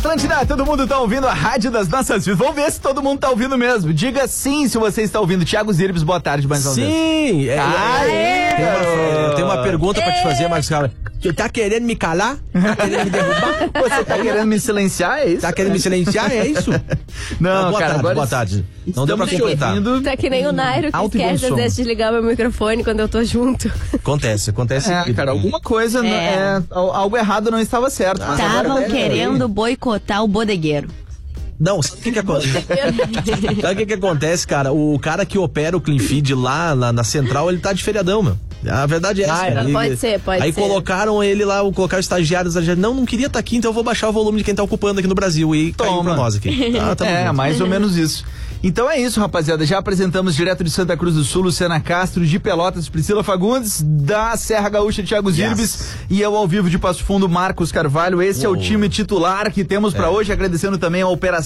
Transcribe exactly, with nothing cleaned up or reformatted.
Atlântida, todo mundo tá ouvindo a rádio das nossas vidas. Vamos ver se todo mundo tá ouvindo mesmo. Diga sim se você está ouvindo. Thiago Zirbis, boa tarde, mais uma vez. Sim! É, Aê, é, tem, uma, tem uma pergunta pra te fazer, Marcos Carlos. Você tá querendo me calar? Tá querendo me derrubar? Você tá querendo me silenciar, é isso? Tá querendo me silenciar, é isso? Não, boa cara, tarde, agora boa tarde. Não deu pra completar. Tá que nem o Nairo que Alto e bom esquece às som. vezes de ligar meu microfone quando eu tô junto. Acontece, acontece. É, cara, alguma coisa, É. não- é, algo errado não estava certo. Mas agora Estavam deve- querendo boicotar o bodegueiro. Não, sabe o que que acontece? Sabe o que que acontece, cara? O cara que opera o Clean Feed lá na, na central, ele tá de feriadão, meu. A verdade é essa. Ah, é? Ele- Pode ser, pode aí ser. colocaram ele lá, colocaram estagiários, estagiários. Não, não queria estar aqui, então eu vou baixar o volume de quem tá ocupando aqui no Brasil. E caiu Toma. pra nós aqui. Tá, tamo É, junto. mais ou menos isso. Então é isso, rapaziada. Já apresentamos direto de Santa Cruz do Sul, Luciana Castro, de Pelotas, Priscila Fagundes, da Serra Gaúcha, Thiago Zirbis, e eu ao vivo de Passo Fundo, Marcos Carvalho. Esse é o time titular que temos pra hoje, agradecendo também a operação